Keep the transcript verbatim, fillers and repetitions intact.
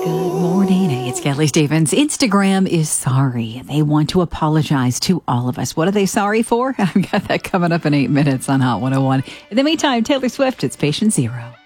Good morning. Hey, it's Kelly Stevens. Instagram is sorry. They want to apologize to all of us. What are they sorry for? I've got that coming up in eight minutes on Hot one oh one. In the meantime, Taylor Swift, it's Patient Zero.